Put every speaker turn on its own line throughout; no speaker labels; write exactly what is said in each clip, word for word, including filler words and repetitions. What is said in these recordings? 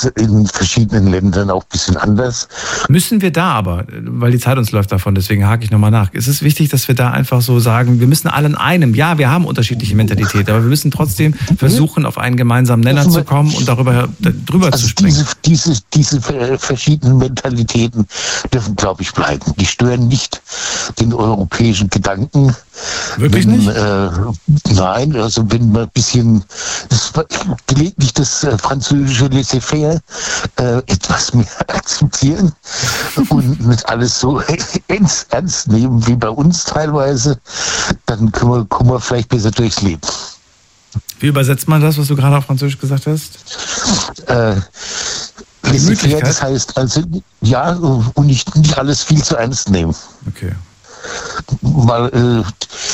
ist in verschiedenen Ländern auch ein bisschen anders.
Müssen wir da aber, weil die Zeit uns läuft davon, deswegen hake ich nochmal nach. Ist es wichtig, dass wir da einfach so sagen, wir müssen alle in einem, ja, wir haben unterschiedliche Mentalität, aber wir müssen trotzdem versuchen, auf einen gemeinsamen Nenner zu kommen und darüber drüber
also
zu sprechen.
Diese, diese, diese verschiedenen Mentalitäten dürfen, glaube ich, bleiben. Die stören nicht den europäischen Gedanken.
Wirklich
wenn,
nicht?
Äh, nein, also wenn man ein bisschen das, gelegentlich das äh, französische Laissez-faire äh, etwas mehr akzeptieren und nicht alles so ernst, ernst nehmen wie bei uns teilweise, dann können wir, kommen wir vielleicht besser durchs Leben.
Wie übersetzt man das, was du gerade auf Französisch gesagt hast?
Äh, Laissez-faire, das heißt also, ja, und nicht, nicht alles viel zu ernst nehmen.
Okay.
Mal, äh,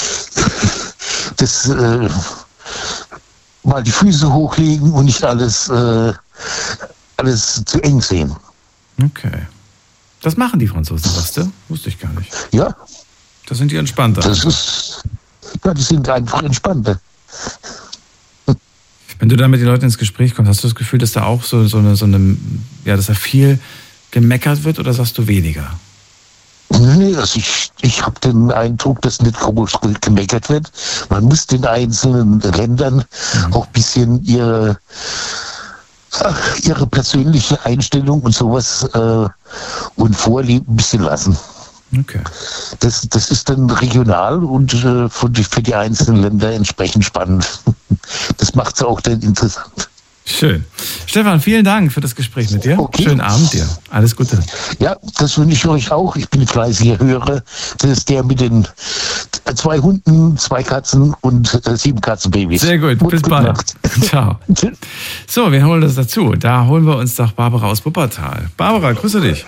das, äh, mal die Füße hochlegen und nicht alles, äh, alles zu eng sehen.
Okay. Das machen die Franzosen, weißt du? Wusste ich gar nicht.
Ja.
Das sind die entspannter.
Das ist, ja, die sind einfach entspannter.
Wenn du da mit den Leuten ins Gespräch kommst, hast du das Gefühl, dass da auch so, so eine, so eine, ja, dass da viel gemeckert wird oder sagst du weniger?
Nee, also ich, ich habe den Eindruck, dass nicht groß gemeckert wird. Man muss den einzelnen Ländern mhm. auch ein bisschen ihre, ihre persönliche Einstellung und sowas äh, und Vorlieben ein bisschen lassen.
Okay.
Das, das ist dann regional und äh, für, die, für die einzelnen Länder entsprechend spannend. Das macht es auch dann interessant.
Schön. Stefan, vielen Dank für das Gespräch mit dir. Okay. Schönen Abend dir. Alles Gute.
Ja, das wünsche ich euch auch. Ich bin ein fleißiger Hörer. Das ist der mit den zwei Hunden, zwei Katzen und äh, sieben Katzenbabys.
Sehr gut. Bis
Gute
bald.
Nacht.
Ciao. So, wir holen das dazu. Da holen wir uns doch Barbara aus Wuppertal. Barbara, grüße dich.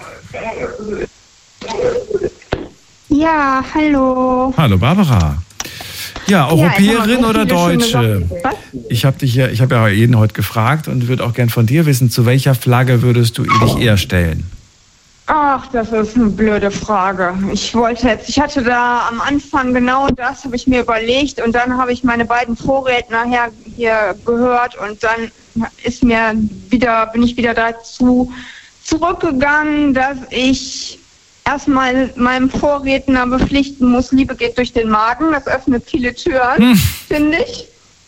Ja, hallo.
Hallo, Barbara. Ja, Europäerin ja, oder Deutsche? Ich habe dich ja, ich habe ja jeden heute gefragt und würde auch gern von dir wissen, zu welcher Flagge würdest du dich eher stellen?
Ach, das ist eine blöde Frage. Ich wollte jetzt, ich hatte da am Anfang genau das, habe ich mir überlegt und dann habe ich meine beiden Vorredner her, hier gehört und dann ist mir wieder, bin ich wieder dazu zurückgegangen, dass ich erstmal meinem Vorredner bepflichten muss, Liebe geht durch den Magen, das öffnet viele Türen, hm. finde ich.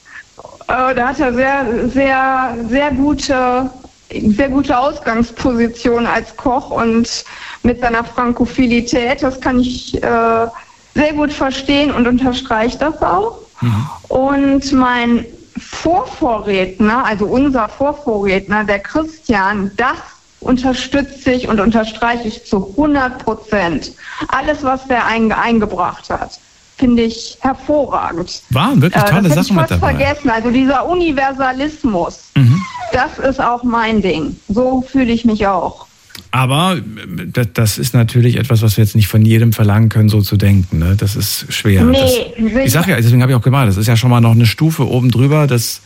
Äh, da hat er sehr, sehr, sehr gute, sehr gute Ausgangsposition als Koch und mit seiner Frankophilität, das kann ich äh, sehr gut verstehen und unterstreiche das auch. Mhm. Und mein Vorvorredner, also unser Vorvorredner, der Christian, das unterstütze ich und unterstreiche ich zu hundert Prozent. Alles, was der einge- eingebracht hat, finde ich hervorragend.
Waren wirklich tolle
äh,
Sachen mit dabei.
Ich fast vergessen. Also dieser Universalismus,
mhm.
das ist auch mein Ding. So fühle ich mich auch.
Aber das ist natürlich etwas, was wir jetzt nicht von jedem verlangen können, so zu denken. Ne? Das ist schwer.
Nee,
das, ich sage ja, deswegen habe ich auch gemacht, das ist ja schon mal noch eine Stufe oben drüber. Das,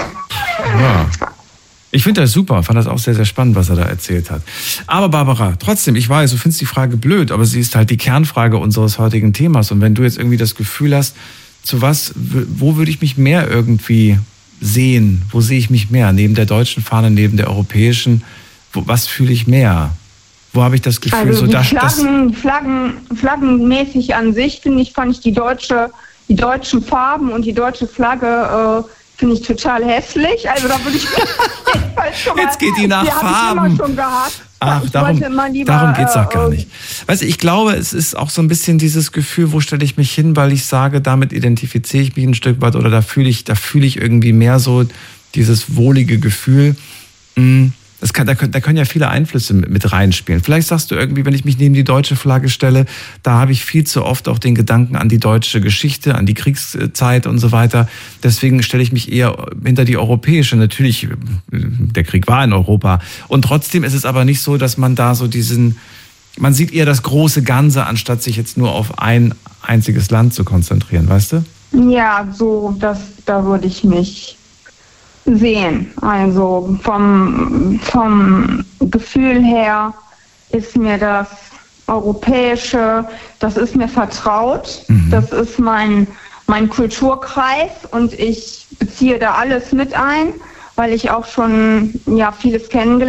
ja. Ich finde das super, fand das auch sehr, sehr spannend, was er da erzählt hat. Aber Barbara, trotzdem, ich weiß, du findest die Frage blöd, aber sie ist halt die Kernfrage unseres heutigen Themas. Und wenn du jetzt irgendwie das Gefühl hast, zu was, wo würde ich mich mehr irgendwie sehen? Wo sehe ich mich mehr? Neben der deutschen Fahne, neben der europäischen? Wo, was fühle ich mehr? Wo habe ich das Gefühl,
also
so
die
das,
Flaggen, Flaggen, flaggenmäßig an sich, finde ich, fand ich die deutsche, die deutschen Farben und die deutsche Flagge, äh, finde ich total hässlich. Also da würde ich schon mal,
jetzt geht die nach
die
Farben.
Ich immer schon gehasst.
Ach,
ich
darum,
lieber,
darum geht's
äh,
auch gar nicht. Weißt du, ich glaube, es ist auch so ein bisschen dieses Gefühl, wo stelle ich mich hin, weil ich sage, damit identifiziere ich mich ein Stück weit oder da fühle ich, da fühle ich irgendwie mehr so dieses wohlige Gefühl. Das kann, da, können, da können ja viele Einflüsse mit, mit reinspielen. Vielleicht sagst du irgendwie, wenn ich mich neben die deutsche Flagge stelle, da habe ich viel zu oft auch den Gedanken an die deutsche Geschichte, an die Kriegszeit und so weiter. Deswegen stelle ich mich eher hinter die europäische. Natürlich, der Krieg war in Europa. Und trotzdem ist es aber nicht so, dass man da so diesen, man sieht eher das große Ganze, anstatt sich jetzt nur auf ein einziges Land zu konzentrieren, weißt du?
Ja, so, das, da würde ich mich sehen. Also vom, vom Gefühl her ist mir das Europäische, das ist mir vertraut. Mhm. Das ist mein, mein Kulturkreis und ich beziehe da alles mit ein, weil ich auch schon ja vieles kennengelernt habe.